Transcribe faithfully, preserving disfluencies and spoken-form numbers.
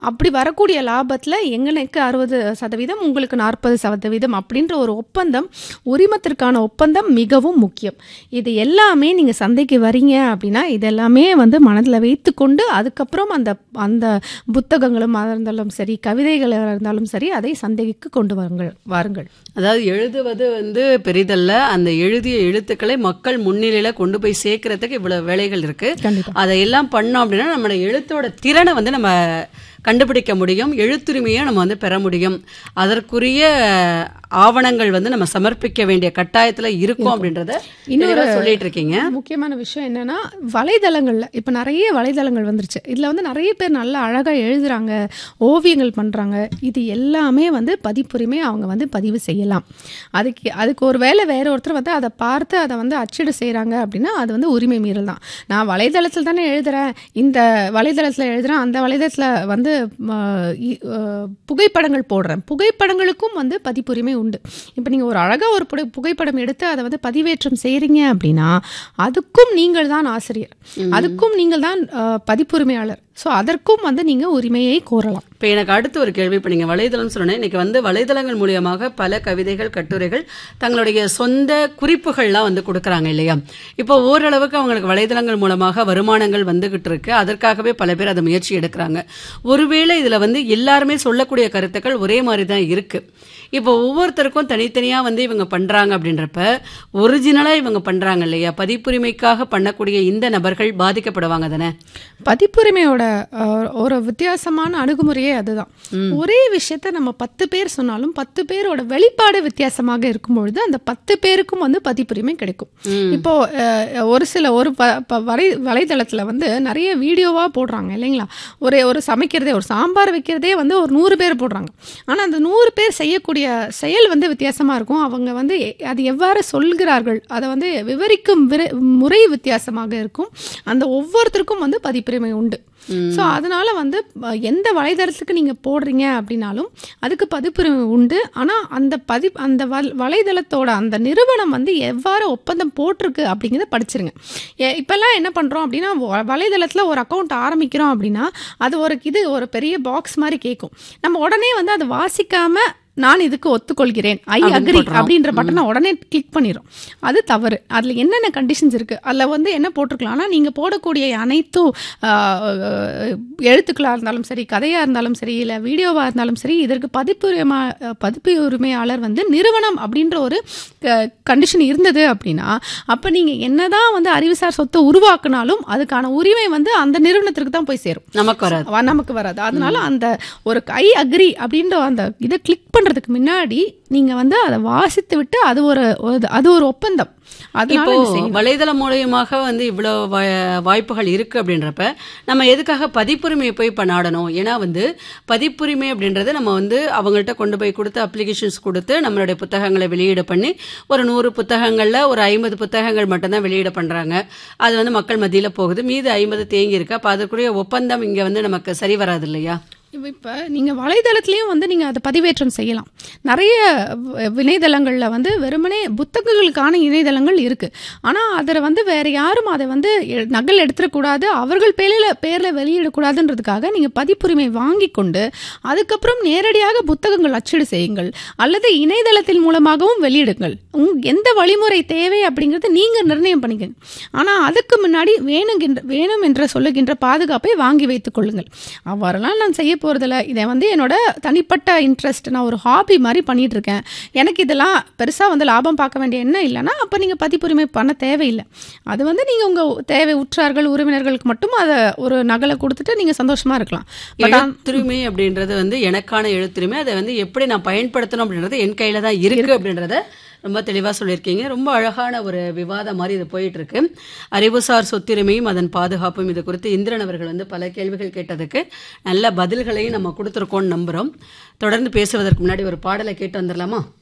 அப்படி வரக்கூடிய லாபத்தில் எங்களுக்கு அறுபது சதவீதம் உங்களுக்கு நாற்பது சதவீதம் அப்படின்ற ஒரு ஒப்பந்தம், உரிமத்திற்கான ஒப்பந்தம் மிகவும் முக்கியம். இது எல்லாமே நீங்கள் சந்தைக்கு வரீங்க அப்படின்னா இதெல்லாமே வந்து மனதில் வைத்து கொண்டு அதுக்கப்புறம் அந்த அந்த புத்தகங்களும் இருந்தாலும் சரி, கவிதைகளாக இருந்தாலும் சரி, அதை சந்தைக்கு கொண்டு வாருங்கள் வாருங்கள் அதாவது எழுதுவது வந்து பெரிதல்ல, அந்த எழுதிய எழுத்துக்களை மக்கள் முன்னிலையில கொண்டு போய் சேர்க்கறதுக்கு இவ்வளவு வேலைகள் இருக்கு. அதையெல்லாம் பண்ணோம் அப்படின்னா நம்மளோட எழுத்தோட திறனை வந்து நம்ம கண்டுபிடிக்க முடியும், எழுத்துரிமையை நம்ம வந்து பெற முடியும். அதற்குரிய ஆவணங்கள் வந்து நம்ம சமர்ப்பிக்க வேண்டிய கட்டாயத்துல இருக்கும் அப்படின்றத இன்னொரு சொல்லிட்டு இருக்கீங்க. முக்கியமான விஷயம் என்னன்னா, வலைதளங்கள்ல இப்ப நிறைய வலைதளங்கள் வந்துருச்சு. இதுல வந்து நிறைய பேர் நல்லா அழகா எழுதுறாங்க, ஓவியங்கள் பண்றாங்க. இது எல்லாமே வந்து பதிப்புரிமை அவங்க வந்து பதிவு செய்யலாம். அதுக்கு அதுக்கு ஒரு வேளை வேற ஒருத்தர் வந்து அதை பார்த்து அதை வந்து அச்சிடு செய்யறாங்க அப்படின்னா அது வந்து உரிமை மீறல் தான். நான் வலைதளத்தில் தானே எழுதுறேன், இந்த வலைதளத்துல எழுதுறேன், அந்த வலைதளத்துல வந்து புகைப்படங்கள் போடுறேன், புகைப்படங்களுக்கும் வந்து பதிப்புரிமை உண்டு. இப்போ நீங்கள் ஒரு அழகாக ஒரு புகை புகைப்படம் எடுத்து அதை வந்து பதிவேற்றம் செய்கிறீங்க அப்படின்னா அதுக்கும் நீங்கள் தான் ஆசிரியர், அதுக்கும் நீங்கள் தான் பதிப்புரிமையாளர். ஸோ அதற்கும் வந்து நீங்கள் உரிமையை கோரலாம். இப்போ எனக்கு அடுத்து ஒரு கேள்வி, இப்போ நீங்கள் வலைதளம் சொன்னேன், இன்னைக்கு வந்து வலைதளங்கள் மூலியமாக பல கவிதைகள், கட்டுரைகள், தங்களுடைய சொந்த குறிப்புகள்லாம் வந்து கொடுக்குறாங்க இல்லையா? இப்போ ஓரளவுக்கு அவங்களுக்கு வலைதளங்கள் மூலமாக வருமானங்கள் வந்துகிட்டு இருக்கு. அதற்காகவே பல பேர் அதை முயற்சி எடுக்கிறாங்க. ஒருவேளை இதில் வந்து எல்லாருமே சொல்லக்கூடிய கருத்துக்கள் ஒரே மாதிரி தான் இருக்கு. இப்போ ஒவ்வொருத்தருக்கும் தனித்தனியாக வந்து இவங்க பண்ணுறாங்க அப்படின்றப்ப ஒரிஜினலாக இவங்க பண்ணுறாங்க இல்லையா? பதிப்புரிமைக்காக பண்ணக்கூடிய இந்த நபர்கள் பாதிக்கப்படுவாங்க தானே? பதிப்புரிமையோட ஒரு வித்தியாசமான அணுகுமுறையே அதுதான். ஒரே விஷயத்த நம்ம பத்து பேர் சொன்னாலும் பத்து பேரோட வெளிப்பாடு வித்தியாசமாக இருக்கும் பொழுது அந்த பத்து பேருக்கும் வந்து பதிப்புரிமை கிடைக்கும். இப்போ ஒரு சில ஒரு வலை வலைதளத்தில் வந்து நிறைய வீடியோவாக போடுறாங்க இல்லைங்களா? ஒரு ஒரு சமைக்கிறதே, ஒரு சாம்பார் வைக்கிறதே வந்து ஒரு நூறு பேர் போடுறாங்க. ஆனால் அந்த நூறு பேர் செய்யக்கூடிய செயல் வந்து வித்தியாசமாக இருக்கும். அவங்க வந்து அது எவ்வாறு சொல்கிறார்கள், அதை வந்து விவரிக்கும் முறை வித்தியாசமாக இருக்கும். அந்த ஒவ்வொருத்தருக்கும் வந்து பதிப்புரிமை உண்டு. ஸோ அதனால வந்து எந்த வலைதளத்துக்கு நீங்கள் போடுறீங்க அப்படின்னாலும் அதுக்கு பதிப்புரிமை உண்டு. ஆனால் அந்த பதி அந்த வலைதளத்தோட அந்த நிறுவனம் வந்து எவ்வாறு ஒப்பந்தம் போட்டிருக்கு அப்படிங்கிறத படிச்சிருங்க. இப்போல்லாம் என்ன பண்ணுறோம் அப்படின்னா, வலைதளத்தில் ஒரு அக்கௌண்ட் ஆரம்பிக்கிறோம் அப்படின்னா அது ஒரு இது ஒரு பெரிய பாக்ஸ் மாதிரி கேட்கும். நம்ம உடனே வந்து அதை வாசிக்காம நான் இதுக்கு ஒத்துக்கொள்கிறேன், ஐ அக்ரி அப்படின்ற பட்டனை உடனே கிளிக் பண்ணிடும். அது தவறு. அதில் என்னென்ன கண்டிஷன்ஸ் இருக்குது, அதில் வந்து என்ன போட்டிருக்கலாம்னா, நீங்கள் போடக்கூடிய அனைத்தும் எழுத்துக்களாக இருந்தாலும் சரி, கதையாக இருந்தாலும் சரி, இல்லை வீடியோவாக இருந்தாலும் சரி, இதற்கு பதிப்புரிமை பதிப்பு உரிமையாளர் வந்து நிறுவனம் அப்படின்ற ஒரு கண்டிஷன் இருந்தது அப்படின்னா அப்போ நீங்கள் என்னதான் வந்து அறிவுசார் சொத்தை உருவாக்குனாலும் அதுக்கான உரிமை வந்து அந்த நிறுவனத்திற்கு தான் போய் சேரும், நமக்கு வராது நமக்கு வராது அதனால அந்த ஒரு ஐ அக்ரி அப்படின்ற அந்த இதை கிளிக் பண்றதுக்கு முன்னாடி நீங்க வந்து அதை வாசித்து விட்டு அது ஒரு அது ஒரு ஒப்பந்தம். இப்போ வலைதளம் மூலியமாக வந்து இவ்வளவு வாய்ப்புகள் இருக்கு அப்படின்றப்ப நம்ம எதுக்காக பதிப்புரிமையை போய் நாடணும்? ஏன்னா வந்து பதிப்புரிமை அப்படின்றது நம்ம வந்து அவங்கள்ட்ட கொண்டு போய் கொடுத்து அப்ளிகேஷன்ஸ் கொடுத்து நம்மளுடைய புத்தகங்களை வெளியிட பண்ணி ஒரு நூறு புத்தகங்கள்ல ஒரு ஐம்பது புத்தகங்கள் மட்டும்தான் வெளியிட பண்றாங்க. அது வந்து மக்கள் மத்தியில போகுது, மீது ஐம்பது தேங்கி இருக்கு. அப்ப அதற்குரிய ஒப்பந்தம் இங்க வந்து நமக்கு சரி வராது இல்லையா? இப்போ நீங்கள் வலைதளத்துலேயும் வந்து நீங்கள் அதை பதிவேற்றம் செய்யலாம். நிறைய இணையதளங்களில் வந்து வெறுமனே புத்தகங்களுக்கான இணையதளங்கள் இருக்குது. ஆனால் அதில் வந்து வேறு யாரும் அதை வந்து நகல் எடுத்துடக்கூடாது, அவர்கள் பேரில் பேரில் வெளியிடக்கூடாதுன்றதுக்காக நீங்கள் பதிப்புரிமை வாங்கி கொண்டு அதுக்கப்புறம் நேரடியாக புத்தகங்கள் அச்சிடு செய்யுங்கள் அல்லது இணையதளத்தின் மூலமாகவும் வெளியிடுங்கள். உங் எந்த வழிமுறை தேவை அப்படிங்கிறது நீங்கள் நிர்ணயம் பண்ணிக்கங்க. ஆனால் அதுக்கு முன்னாடி வேணுங்கின்ற வேணும் என்று சொல்லுகின்ற பாதுகாப்பை வாங்கி வைத்துக் கொள்ளுங்கள். அவ்வாறெல்லாம் நான் செய்ய போகிறதில்ல, இதை வந்து என்னோட தனிப்பட்ட இன்ட்ரெஸ்ட், நான் ஒரு ஹாபி மாதிரி பண்ணிட்டு இருக்கேன், எனக்கு இதெல்லாம் பெருசாக வந்து லாபம் பார்க்க வேண்டிய என்ன இல்லைன்னா அப்போ நீங்கள் பதிப்புரிமை பண்ண தேவையில்லை. அது வந்து நீங்கள் உங்கள் தேவை உற்றார்கள் உறவினர்களுக்கு மட்டும் அதை ஒரு நகலை கொடுத்துட்டு நீங்கள் சந்தோஷமாக இருக்கலாம். எழுத்துரிமை அப்படின்றது வந்து எனக்கான எழுத்துரிமை, அதை வந்து எப்படி நான் பயன்படுத்தணும் அப்படின்றது என் கையில் தான் இருக்குது அப்படின்றத ரொம்ப தெளிவாக சொல்லியிருக்கீங்க. ரொம்ப அழகான ஒரு விவாதம் மாதிரி இது போயிட்டு இருக்கு. அறிவுசார் சொத்துரிமையும் அதன் பாதுகாப்பும் இது குறித்து இந்திரன் அவர்கள் வந்து பல கேள்விகள் கேட்டதுக்கு நல்ல பதில்களையும் நம்ம கொடுத்துருக்கோம்னு நம்புகிறோம். தொடர்ந்து பேசுவதற்கு முன்னாடி ஒரு பாடலை கேட்டு வந்துடலாமா?